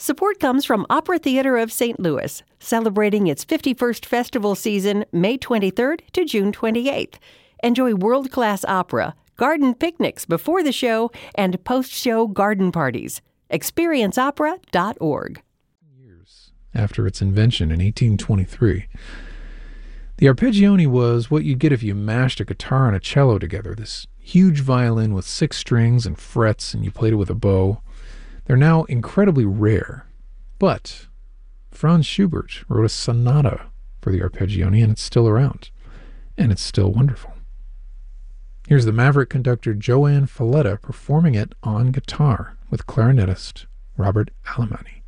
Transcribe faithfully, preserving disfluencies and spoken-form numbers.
Support comes from Opera Theater of Saint Louis, celebrating its fifty-first festival season May twenty-third to June twenty-eighth. Enjoy world-class opera, garden picnics before the show, and post-show garden parties. experience opera dot org. Years after its invention in eighteen twenty-three, the arpeggione was what you'd get if you mashed a guitar and a cello together. This huge violin with six strings and frets, and you played it with a bow. They're now incredibly rare, but Franz Schubert wrote a sonata for the arpeggione, and it's still around, and it's still wonderful. Here's the Maverick conductor Joanne Falletta performing it on guitar with clarinetist Robert Alemany.